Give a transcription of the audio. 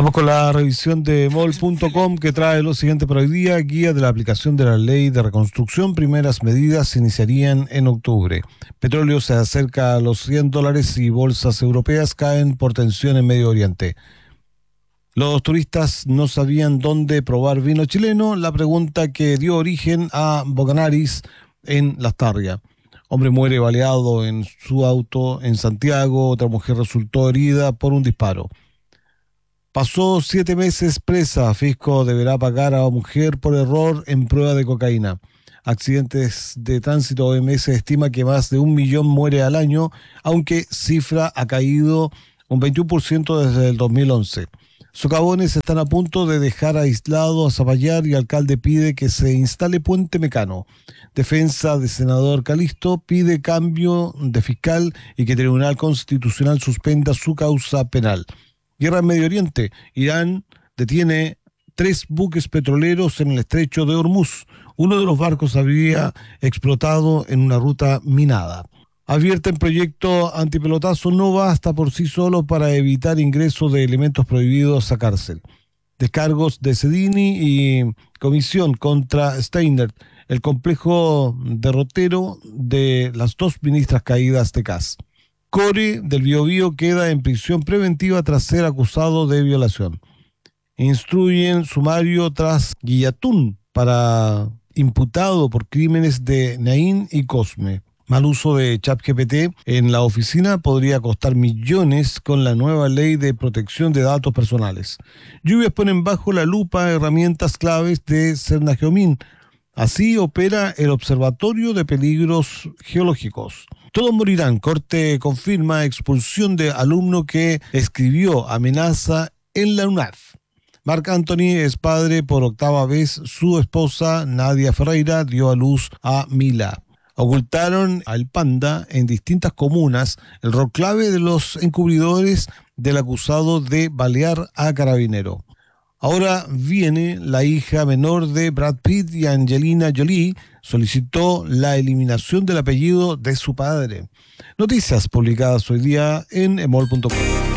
Vamos con la revisión de mol.com que trae lo siguiente para hoy día: guía de la aplicación de la ley de reconstrucción. Primeras medidas se iniciarían en octubre. Petróleo se acerca a los $100 y bolsas europeas caen por tensión en Medio Oriente. Los turistas no sabían dónde probar vino chileno, la pregunta que dio origen a Bocanaris en Lastarria. Hombre muere baleado en su auto en Santiago, otra mujer resultó herida por un disparo. Pasó 7 meses presa. Fisco deberá pagar a mujer por error en prueba de cocaína. Accidentes de tránsito. OMS estima que más de 1 millón muere al año, aunque cifra ha caído un 21% desde el 2011. Socavones están a punto de dejar aislado a Zapallar y alcalde pide que se instale puente Mecano. Defensa de senador Calisto pide cambio de fiscal y que Tribunal Constitucional suspenda su causa penal. Guerra en Medio Oriente. Irán detiene 3 buques petroleros en el estrecho de Hormuz. Uno de los barcos había explotado en una ruta minada. Advierten proyecto antipelotazo no basta por sí solo para evitar ingreso de elementos prohibidos a cárcel. Descargos de Sedini y comisión contra Steiner. El complejo derrotero de las 2 ministras caídas de CAS. Core del Biobío queda en prisión preventiva tras ser acusado de violación. Instruyen sumario tras Guillatún para imputado por crímenes de Naín y Cosme. Mal uso de ChatGPT en la oficina podría costar millones con la nueva ley de protección de datos personales. Lluvias ponen bajo la lupa herramientas claves de Cernageomin. Así opera el Observatorio de Peligros Geológicos. Todos morirán. Corte confirma expulsión de alumno que escribió amenaza en la UNAF. Marc Anthony es padre por 8ª vez. Su esposa, Nadia Ferreira, dio a luz a Mila. Ocultaron al panda en distintas comunas, el rol clave de los encubridores del acusado de balear a carabinero. Ahora viene la hija menor de Brad Pitt y Angelina Jolie, solicitó la eliminación del apellido de su padre. Noticias publicadas hoy día en mol.com.